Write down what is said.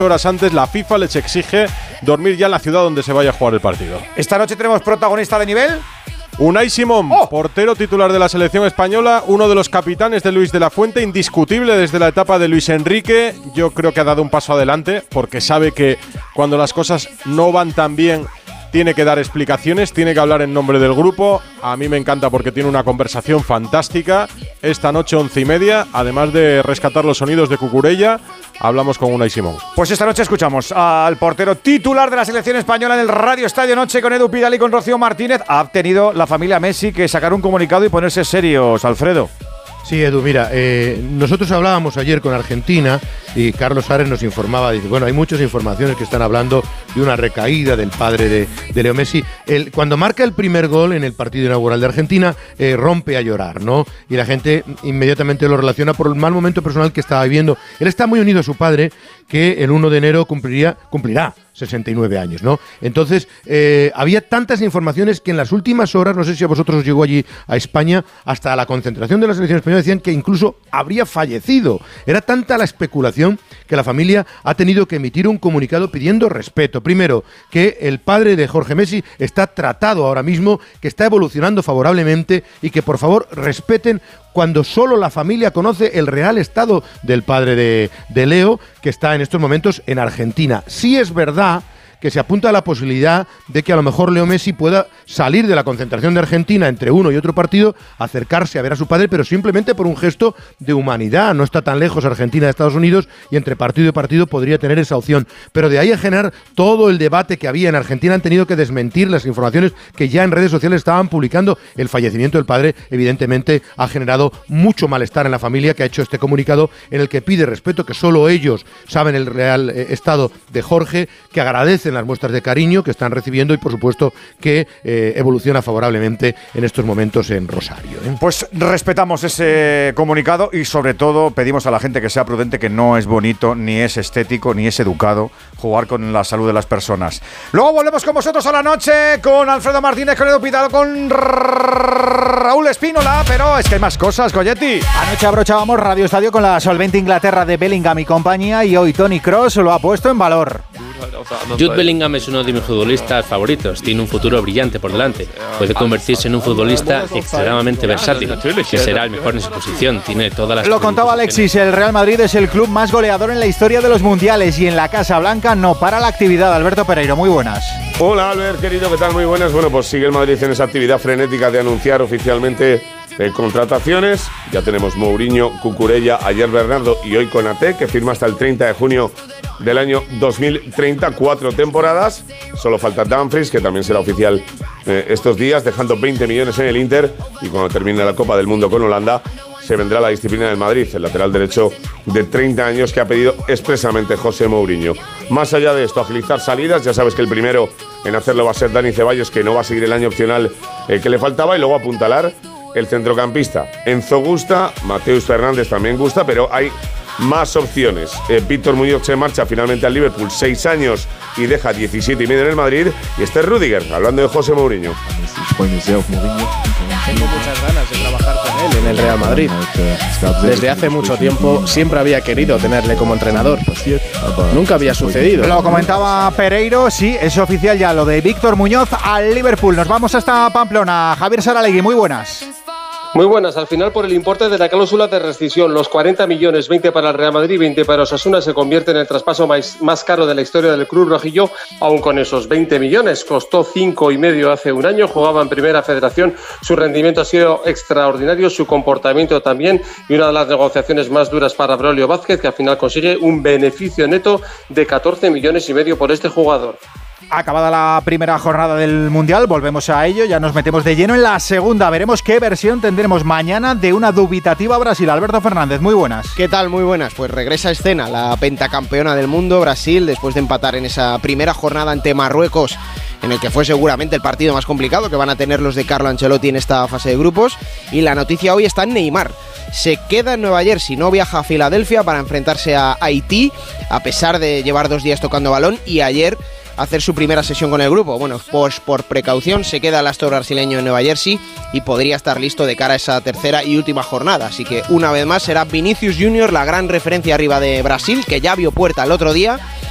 horas antes la FIFA les exige dormir ya en la ciudad donde se vaya a jugar el partido. Esta noche tenemos protagonista de nivel. Unai Simón, portero titular de la selección española, uno de los capitanes de Luis de la Fuente, indiscutible desde la etapa de Luis Enrique. Yo creo que ha dado un paso adelante porque sabe que cuando las cosas no van tan bien tiene que dar explicaciones, tiene que hablar en nombre del grupo. A mí me encanta porque tiene una conversación fantástica. Esta noche 11:30, además de rescatar los sonidos de Cucurella, hablamos con Unai Simón. Pues esta noche escuchamos al portero titular de la selección española en el Radio Estadio Noche con Edu Pidal y con Rocío Martínez. Ha tenido la familia Messi que sacar un comunicado y ponerse serios, Alfredo. Sí, Edu, mira, nosotros hablábamos ayer con Argentina y Carlos Ares nos informaba, dice, bueno, hay muchas informaciones que están hablando de una recaída del padre de Leo Messi. Cuando marca el primer gol en el partido inaugural de Argentina, rompe a llorar, ¿no? Y la gente inmediatamente lo relaciona por el mal momento personal que estaba viviendo. Él está muy unido a su padre, que el 1 de enero cumplirá 69 años, ¿no? Entonces, había tantas informaciones que en las últimas horas, no sé si a vosotros os llegó allí a España, hasta la concentración de la selección española decían que incluso habría fallecido. Era tanta la especulación que la familia ha tenido que emitir un comunicado pidiendo respeto. Primero, que el padre de Jorge Messi está tratado ahora mismo, que está evolucionando favorablemente y que por favor respeten cuando solo la familia conoce el real estado del padre de Leo, que está en estos momentos en Argentina. Sí es verdad que se apunta a la posibilidad de que a lo mejor Leo Messi pueda salir de la concentración de Argentina entre uno y otro partido, acercarse a ver a su padre, pero simplemente por un gesto de humanidad. No está tan lejos Argentina de Estados Unidos y entre partido y partido podría tener esa opción. Pero de ahí a generar todo el debate que había en Argentina, han tenido que desmentir las informaciones que ya en redes sociales estaban publicando. El fallecimiento del padre evidentemente ha generado mucho malestar en la familia, que ha hecho este comunicado en el que pide respeto, que solo ellos saben el real estado de Jorge, que agradecen las muestras de cariño que están recibiendo y por supuesto que evoluciona favorablemente en estos momentos en Rosario. Pues respetamos ese comunicado y sobre todo pedimos a la gente que sea prudente, que no es bonito, ni es estético, ni es educado jugar con la salud de las personas. Luego volvemos con vosotros a la noche con Alfredo Martínez, con Edu Pidal, con Raúl Espínola, pero es que hay más cosas, Colletti. Anoche abrochábamos Radio Estadio con la solvente Inglaterra de Bellingham y compañía y hoy Toni Kroos lo ha puesto en valor. Jude Bellingham es uno de mis futbolistas favoritos, tiene un futuro brillante por delante, puede convertirse en un futbolista extremadamente versátil, que será el mejor en su posición, tiene todas las... Lo contaba Alexis, el Real Madrid es el club más goleador en la historia de los mundiales y en la Casa Blanca no para la actividad. Alberto Pereiro, muy buenas. Hola Albert, querido, ¿qué tal? Muy buenas. Bueno, pues sigue el Madrid en esa actividad frenética de anunciar oficialmente contrataciones. Ya tenemos Mourinho, Cucurella, ayer Bernardo y hoy Konaté, que firma hasta el 30 de junio del año 2030, 4 temporadas. Solo falta Dumfries, que también será oficial estos días, dejando 20 millones en el Inter. Y cuando termine la Copa del Mundo con Holanda, se vendrá la disciplina del Madrid, el lateral derecho de 30 años que ha pedido expresamente José Mourinho. Más allá de esto, agilizar salidas. Ya sabes que el primero en hacerlo va a ser Dani Ceballos, que no va a seguir el año opcional que le faltaba, y luego apuntalar el centrocampista. Enzo gusta, Mateus Fernández también gusta, pero hay más opciones. Víctor Muñoz se marcha finalmente al Liverpool, 6 años y deja 17,5 en el Madrid. Y este es Rüdiger, hablando de José Mourinho. Tengo muchas ganas de trabajar con él en el Real Madrid. Desde hace mucho tiempo siempre había querido tenerle como entrenador. Nunca había sucedido. Lo comentaba Pereiro, sí, es oficial ya lo de Víctor Muñoz al Liverpool. Nos vamos hasta Pamplona. Javier Saralegui, muy buenas. Muy buenas. Al final, por el importe de la cláusula de rescisión, los 40 millones, 20 para el Real Madrid, 20 para Osasuna, se convierte en el traspaso más caro de la historia del Cruz Rojillo. Aún con esos 20 millones, costó 5,5 hace un año, jugaba en Primera Federación, su rendimiento ha sido extraordinario, su comportamiento también, y una de las negociaciones más duras para Braulio Vázquez, que al final consigue un beneficio neto de 14,5 millones por este jugador. Acabada la primera jornada del Mundial, volvemos a ello, ya nos metemos de lleno en la segunda. Veremos qué versión tendremos mañana de una dubitativa Brasil. Alberto Fernández, muy buenas. ¿Qué tal? Muy buenas. Pues regresa a escena la pentacampeona del mundo, Brasil, después de empatar en esa primera jornada ante Marruecos, en el que fue seguramente el partido más complicado que van a tener los de Carlo Ancelotti en esta fase de grupos. Y la noticia hoy está en Neymar. Se queda en Nueva Jersey, no viaja a Filadelfia para enfrentarse a Haití, a pesar de llevar 2 días tocando balón, y ayer hacer su primera sesión con el grupo. Bueno, pues por precaución se queda el astro brasileño en Nueva Jersey y podría estar listo de cara a esa tercera y última jornada. Así que una vez más será Vinicius Junior la gran referencia arriba de Brasil, que ya vio puerta el otro día